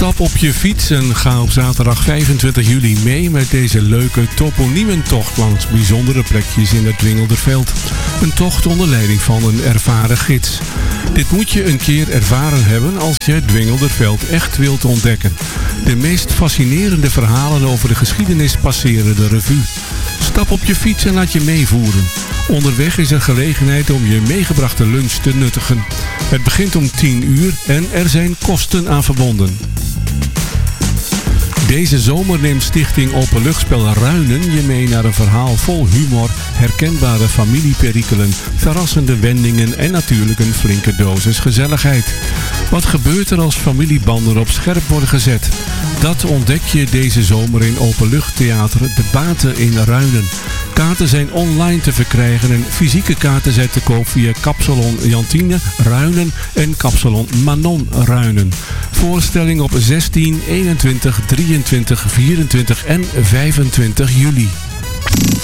Stap op je fiets en ga op zaterdag 25 juli mee met deze leuke toponiementocht langs bijzondere plekjes in het Dwingelderveld. Een tocht onder leiding van een ervaren gids. Dit moet je een keer ervaren hebben als je het Dwingelderveld echt wilt ontdekken. De meest fascinerende verhalen over de geschiedenis passeren de revue. Stap op je fiets en laat je meevoeren. Onderweg is er gelegenheid om je meegebrachte lunch te nuttigen. Het begint om 10 uur en er zijn kosten aan verbonden. Deze zomer neemt Stichting Openluchtspel Ruinen je mee naar een verhaal vol humor, herkenbare familieperikelen, verrassende wendingen en natuurlijk een flinke dosis gezelligheid. Wat gebeurt er als familiebanden op scherp worden gezet? Dat ontdek je deze zomer in Openluchttheater De Baten in Ruinen. Kaarten zijn online te verkrijgen en fysieke kaarten zijn te koop via Kapsalon Jantine Ruinen en Kapsalon Manon Ruinen. Voorstelling op 16, 21, 23, 24 en 25 juli.